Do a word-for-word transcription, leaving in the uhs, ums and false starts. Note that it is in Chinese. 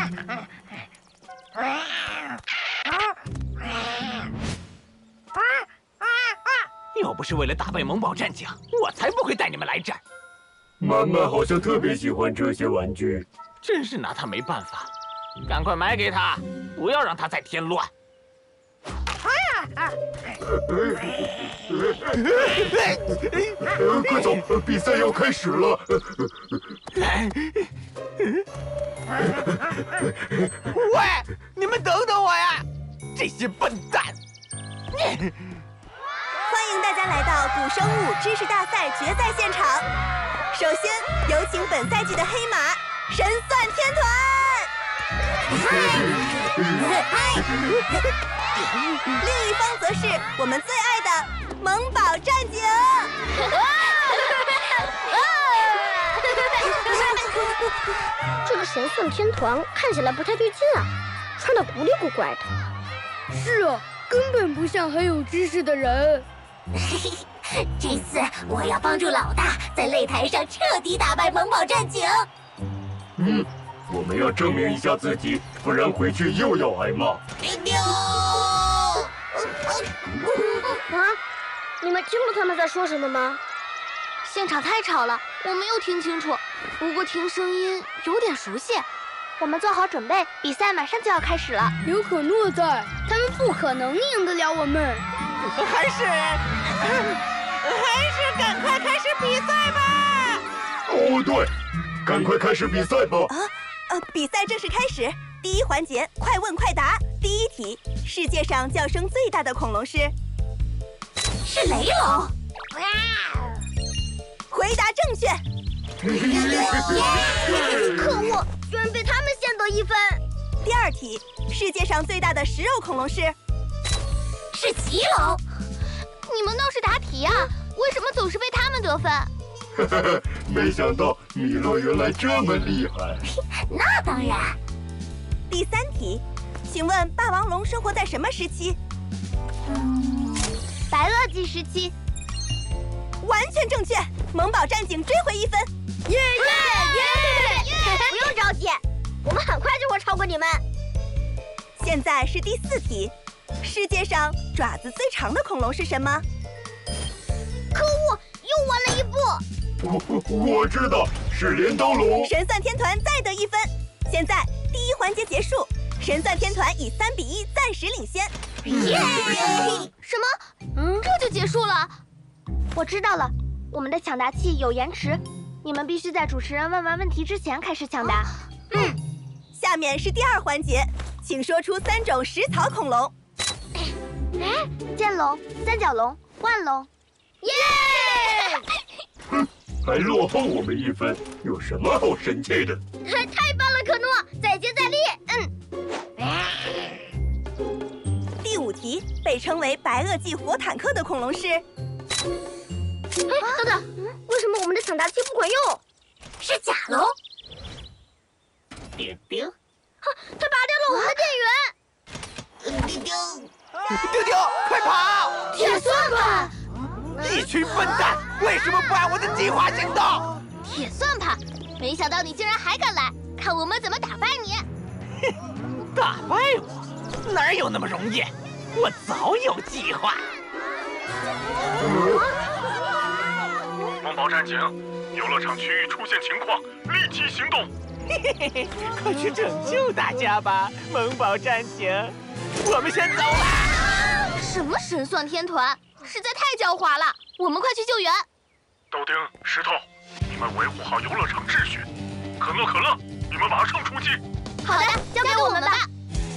要不是为了打败萌宝战警，我才不会带你们来这儿。 妈妈好像特别喜欢这些玩具， 真是拿他没办法。赶快买给他，不要让他再添乱。 快走，比赛要开始了。 喂，你们等等我呀，这些笨蛋！ 欢迎大家来到古生物知识大赛决赛现场。首先有请本赛季的黑马神算天团。另一方则是我们最爱的萌宝战警。 这个神算天团看起来不太对劲啊，穿得古里古怪的。 是啊，根本不像很有知识的人。 这次我要帮助老大在擂台上彻底打败萌宝战警。 嗯，我们要证明一下自己，不然回去又要挨骂。 丢！ 啊！你们听到他们在说什么吗？ 现场太吵了，我没有听清楚，不过听声音有点熟悉。 我们做好准备，比赛马上就要开始了。 有可诺在，他们不可能赢得了我们。 还是，还是赶快开始比赛吧！ 哦，对，赶快开始比赛吧！ 啊，呃，比赛正式开始。第一环节，快问快答。第一题，世界上叫声最大的恐龙是？ 是雷龙。 回答正确。 可恶，居然被他们先得一分。 第二题，世界上最大的食肉恐龙是？ 是棘龙。 你们倒是答题啊！为什么总是被他们得分？ 哈哈，没想到米洛原来这么厉害。 那当然。 第三题，请问霸王龙生活在什么时期？ 嗯，白垩纪时期。 完全正确，萌宝战警追回一分。 耶耶耶！不用着急，我们很快就会超过你们。 现在是第四题，世界上爪子最长的恐龙是什么？ 可恶，又晚了一步。 我我知道，是镰刀龙。 神算天团再得一分。现在第一环节结束，神算天团以三比一暂时领先。 耶！ 什么？嗯，这就结束了？ 我知道了，我们的抢答器有延迟，你们必须在主持人问完问题之前开始抢答。 嗯，下面是第二环节，请说出三种食草恐龙。 哎，剑龙、三角龙、腕龙。耶！ 哼，还落后我们一分，有什么好生气的？ 太棒了，可诺，再接再厉。 嗯。第五题，被称为白垩纪火坦克的恐龙是？ 哎，等等，为什么我们的抢答器不管用？ 是甲龙。 丢丢， 哈，他拔掉了我们的电源。 丢丢， 丢丢，快跑！ 铁算盘！ 一群笨蛋，为什么不按我的计划行动？ 铁算盘，没想到你竟然还敢来，看我们怎么打败你！ 打败我？哪有那么容易？我早有计划。 萌宝战警，游乐场区域出现情况，立即行动！ 嘿嘿嘿，快去拯救大家吧，萌宝战警！我们先走啦！ 什么神算天团，实在太狡猾了！我们快去救援！ 豆丁、石头，你们维护好游乐场秩序。可乐、可乐，你们马上出击！ 好的，交给我们吧。